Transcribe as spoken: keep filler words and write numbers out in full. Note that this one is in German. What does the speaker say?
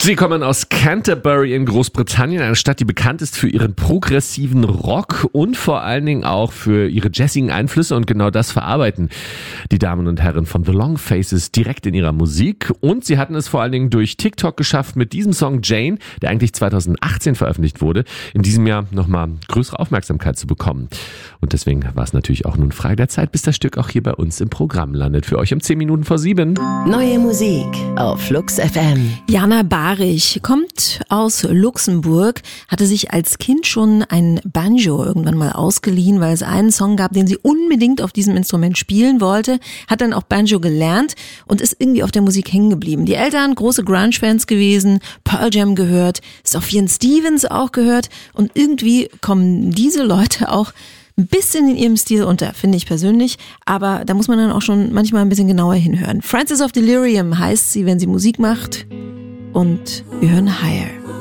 Sie kommen aus Canterbury in Großbritannien, eine Stadt, die bekannt ist für ihren progressiven Rock und vor allen Dingen auch für ihre jazzigen Einflüsse, und genau das verarbeiten die Damen und Herren von The Long Faces direkt in ihrer Musik, und sie hatten es vor allen Dingen durch TikTok geschafft, mit diesem Song Jane, der eigentlich zweitausendachtzehn veröffentlicht wurde, in diesem Jahr nochmal größere Aufmerksamkeit zu bekommen. Und deswegen war es natürlich auch nun Frage der Zeit, bis das Stück auch hier bei uns im Programm landet. Für euch um zehn Minuten vor sieben. Neue Musik auf Flux F M. Jana Barich kommt aus Luxemburg, hatte sich als Kind schon ein Banjo irgendwann mal ausgeliehen, weil es einen Song gab, den sie unbedingt auf diesem Instrument spielen wollte, hat dann auch Banjo gelernt und ist irgendwie auf der Musik hängen geblieben. Die Eltern, große Grunge-Fans gewesen, Pearl Jam gehört, Sufjan Stevens auch gehört, und irgendwie kommen diese Leute auch ein bisschen in ihrem Stil unter, finde ich persönlich, aber da muss man dann auch schon manchmal ein bisschen genauer hinhören. Frances of Delirium heißt sie, wenn sie Musik macht, und wir hören Higher.